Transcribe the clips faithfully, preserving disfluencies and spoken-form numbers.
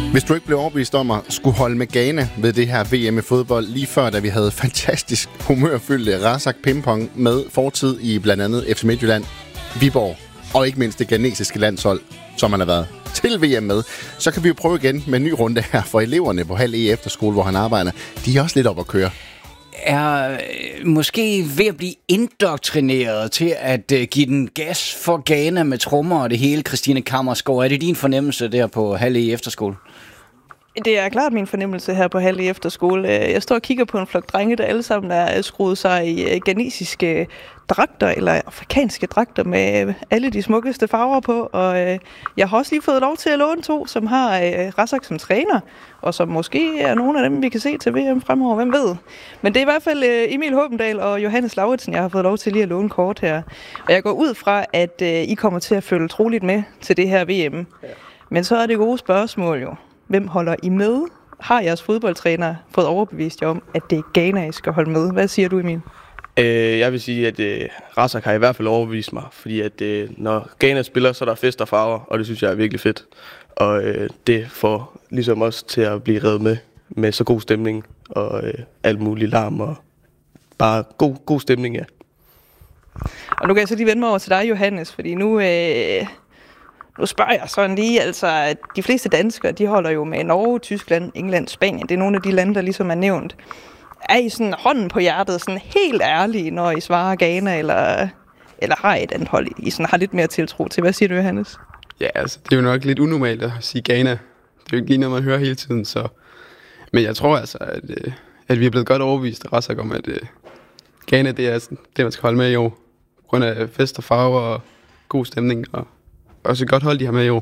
Hvis du ikke blev overbevist om at skulle holde med Ghana ved det her V M i fodbold, lige før da vi havde fantastisk humørfyldte Razak Pimpong med fortid i blandt andet F C Midtjylland, Viborg og ikke mindst det ghanesiske landshold, som han har været til V M med, så kan vi jo prøve igen med en ny runde her for eleverne på Hald E Efterskole, hvor han arbejder. De er også lidt op at køre. Er øh, måske ved at blive indoktrineret til at øh, give den gas for Ghana med trommer og det hele. Christine Kammerskov, er det din fornemmelse der på Hald E Efterskole? Det er klart min fornemmelse her på Hald E Efterskole. Jeg står og kigger på en flok drenge, der alle sammen er skruet sig i ghanesiske dragter, eller afrikanske dragter med alle de smukkeste farver på. Og jeg har også lige fået lov til at låne to, som har Razak som træner, og som måske er nogle af dem, vi kan se til V M fremover. Hvem ved? Men det er i hvert fald Emil Håbendal og Johannes Lauritsen, jeg har fået lov til lige at låne kort her. Og jeg går ud fra, at I kommer til at følge troligt med til det her V M. Men så er det gode spørgsmål jo. Hvem holder I med? Har jeres fodboldtræner fået overbevist jer om, at det er Ghana, I skal holde med? Hvad siger du, Emil? Øh, jeg vil sige, at øh, Razak har i hvert fald overbevist mig, fordi at øh, når Ghana spiller, så er der fest og farver, og det synes jeg er virkelig fedt. Og øh, det får ligesom også til at blive revet med, med så god stemning og øh, alt muligt larm og bare god, god stemning, ja. Og nu kan jeg så lige vende mig over til dig, Johannes, fordi nu... Øh Nu spørger jeg sådan lige, altså, at de fleste danskere, de holder jo med Norge, Tyskland, England, Spanien. Det er nogle af de lande, der ligesom er nævnt. Er I sådan hånden på hjertet, sådan helt ærlige, når I svarer Ghana, eller, eller har I et andet hold, I sådan har lidt mere tiltro til? Hvad siger du, Johannes? Ja, altså, det er jo nok lidt unormalt at sige Ghana. Det er jo ikke lige noget, man hører hele tiden, så... Men jeg tror altså, at, at vi er blevet godt overbevist af Razak om, at Ghana, det er det, man skal holde med i år. På grund af fest og farver og god stemning og... Også et godt hold, de har med i år.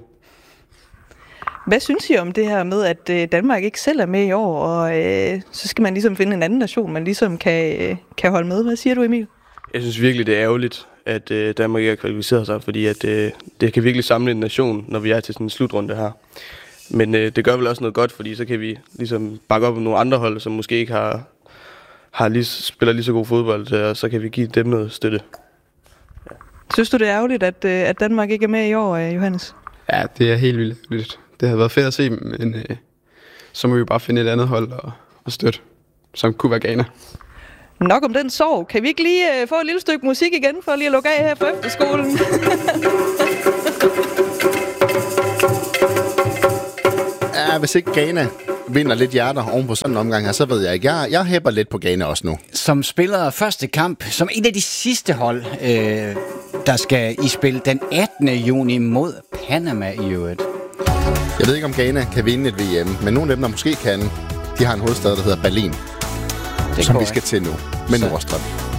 Hvad synes I om det her med, at øh, Danmark ikke selv er med i år, og øh, så skal man ligesom finde en anden nation, man ligesom kan, øh, kan holde med? Hvad siger du, Emil? Jeg synes virkelig, det er ærgerligt, at øh, Danmark ikke har kvalificeret sig, fordi at, øh, det kan virkelig samle en nation, når vi er til sådan en slutrunde her. Men øh, det gør vel også noget godt, fordi så kan vi ligesom bakke op om nogle andre hold, som måske ikke har, har lige, spiller lige så god fodbold, og så kan vi give dem noget støtte. Synes du, det er ærgerligt, at, at Danmark ikke er med i år, Johannes? Ja, det er helt vildt ærgerligt. Det havde været fedt at se, men øh, så må vi jo bare finde et andet hold og, og støtte, som kunne være Ghana. Nok om den sorg. Kan vi ikke lige øh, få et lille stykke musik igen, for lige at lukke af her på efterskolen? Ja, hvis ikke Ghana vinder lidt hjerter oven på sådan en omgang her, så ved jeg ikke. Jeg, jeg hæpper lidt på Ghana også nu. Som spiller første kamp, som en af de sidste hold, øh, der skal i spil den attende juni mod Panama i øvrigt. Jeg ved ikke, om Ghana kan vinde et V M, men nogle af dem, der måske kan, de har en hovedstad, der hedder Berlin, som vi skal til nu med Nordstrøm.